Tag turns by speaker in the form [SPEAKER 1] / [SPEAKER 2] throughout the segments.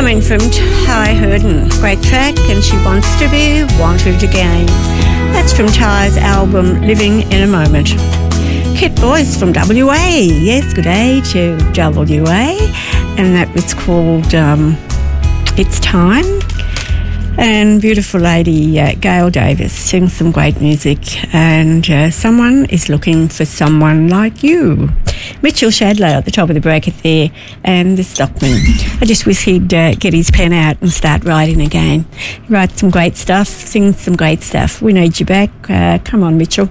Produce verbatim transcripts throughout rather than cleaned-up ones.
[SPEAKER 1] Coming from Ty Hurden, great track, and She Wants to Be Wanted Again. That's from Ty's album Living in a Moment. Kit Boyce from W A, yes, good day to W A, and that was called um, It's Time. And beautiful lady uh, Gail Davis sings some great music, and uh, someone is looking for someone like you. Mitchell Shadlow at the top of the bracket there, and the Stockman. I just wish he'd uh, get his pen out and start writing again. He writes some great stuff, sings some great stuff. We need you back. Uh, come on, Mitchell.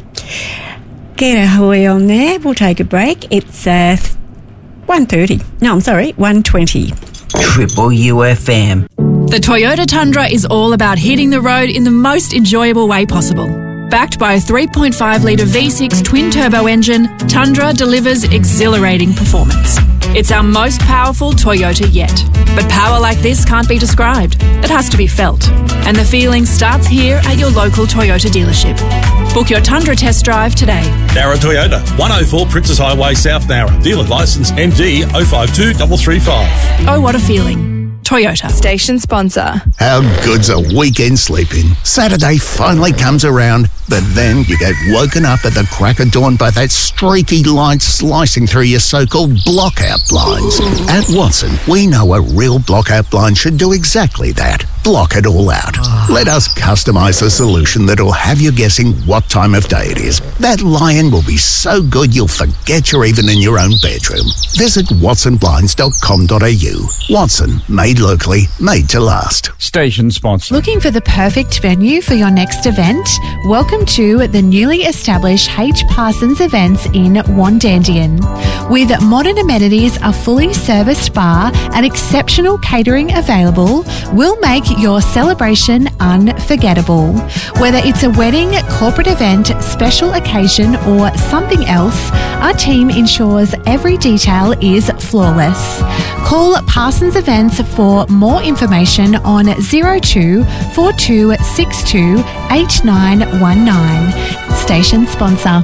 [SPEAKER 1] Get a hoy on there. We'll take a break. It's uh, one thirty. No, I'm sorry, one twenty.
[SPEAKER 2] Triple U F M.
[SPEAKER 3] The Toyota Tundra is all about hitting the road in the most enjoyable way possible. Backed by a three point five litre V six twin-turbo engine, Tundra delivers exhilarating performance. It's our most powerful Toyota yet. But power like this can't be described. It has to be felt. And the feeling starts here at your local Toyota dealership. Book your Tundra test drive today.
[SPEAKER 4] Nara Toyota, one oh four Princess Highway, South Nara. Dealer licence M D oh five two three three five.
[SPEAKER 3] Oh, what a feeling. Toyota.
[SPEAKER 5] Station sponsor.
[SPEAKER 6] How good's a weekend sleeping? Saturday finally comes around, but then you get woken up at the crack of dawn by that streaky light slicing through your so-called blockout blinds. At Watson, we know a real blockout blind should do exactly that. Block it all out. Let us customise a solution that'll have you guessing what time of day it is. That lion will be so good you'll forget you're even in your own bedroom. Visit watson blinds dot com dot a u. Watson, made locally, made to last.
[SPEAKER 7] Station sponsor.
[SPEAKER 8] Looking for the perfect venue for your next event? Welcome to the newly established H. Parsons Events in Wandandian. With modern amenities, a fully serviced bar and exceptional catering available, we'll make your celebration unforgettable. Whether it's a wedding, corporate event, special occasion or something else, our team ensures every detail is flawless. Call Parsons Events for more information on zero two four two six two eight nine one nine. Station sponsor.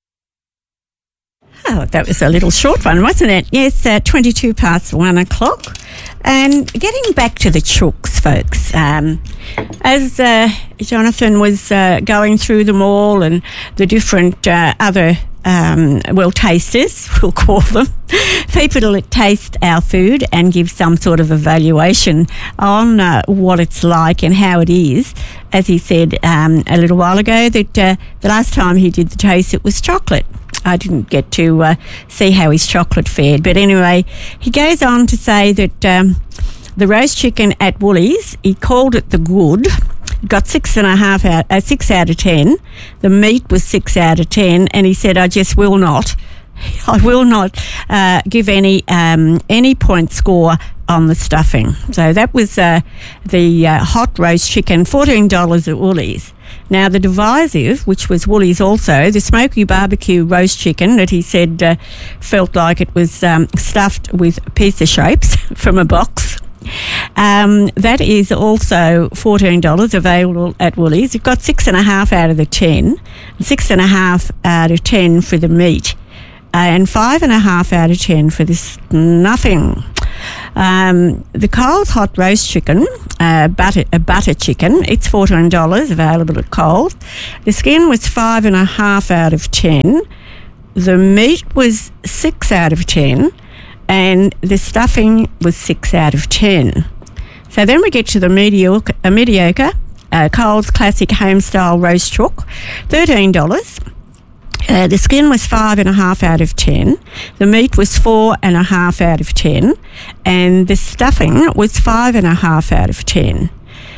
[SPEAKER 1] Oh, that was a little short one, wasn't it? Yes, uh, twenty-two past one o'clock. And getting back to the chooks, folks, um, as uh, Jonathan was uh, going through them all and the different uh, other, um, well, tasters, we'll call them, people that taste our food and give some sort of evaluation on uh, what it's like and how it is. As he said um, a little while ago, that uh, the last time he did the taste, it was chocolate. I didn't get to uh, see how his chocolate fared. But anyway, he goes on to say that um, the roast chicken at Woolies, he called it the good. Got six and a half out, uh, six out of ten. The meat was six out of ten, and he said, "I just will not, I will not uh, give any um, any point score on the stuffing." So that was uh, the uh, hot roast chicken, fourteen dollars at Woolies. Now, the divisive, which was Woolies also, the smoky barbecue roast chicken that he said uh, felt like it was um, stuffed with pizza shapes from a box. Um, that is also fourteen dollars, available at Woolies. It got six and a half out of the ten, six and a half out of ten for the meat, uh, and five and a half out of ten for the stuffing. Um, the Coles hot roast chicken, uh, butter, a butter chicken, it's fourteen dollars, available at Coles. The skin was five and a half out of ten. The meat was six out of ten, and the stuffing was six out of ten. So then we get to the mediocre, a mediocre uh, Coles classic home style roast chook, thirteen dollars. Uh, the skin was five and a half out of ten. The meat was four and a half out of ten, and the stuffing was five and a half out of ten.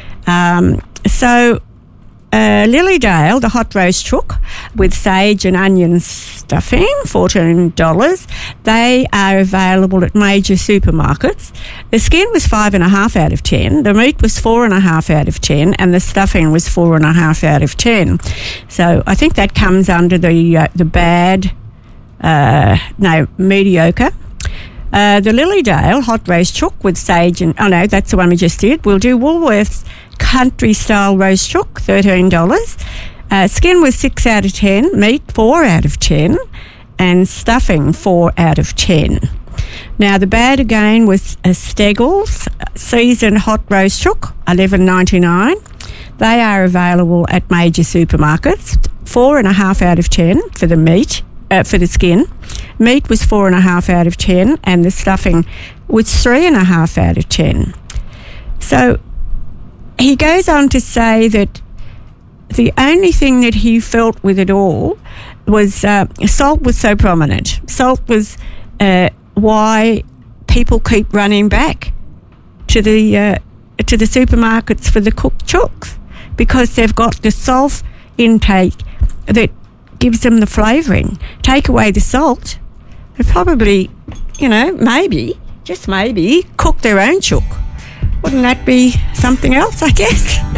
[SPEAKER 1] Um, so, uh, Lilydale, the hot roast chook with sage and onion stuffing, fourteen dollars. They are available at major supermarkets. The skin was five and a half out of ten. The meat was four and a half out of ten, and the stuffing was four and a half out of ten. So I think that comes under the uh, the bad, uh, no, mediocre. Uh, the Lilydale hot roast chook with sage and, oh no, that's the one we just did. We'll do Woolworths country style roast chook, thirteen dollars. Uh, skin was six out of ten, meat four out of ten, and stuffing four out of ten. Now, the bad again was a Steggles seasoned hot roast chook, eleven ninety-nine. They are available at major supermarkets. Four and a half out of ten for the meat, uh, for the skin. Meat was four and a half out of ten, and the stuffing was three and a half out of ten. So he goes on to say that the only thing that he felt with it all was uh, salt was so prominent. Salt was uh, why people keep running back to the uh, to the supermarkets for the cooked chooks, because they've got the salt intake that gives them the flavouring. Take away the salt, they probably, you know, maybe, just maybe, cook their own chook. Wouldn't that be something else, I guess?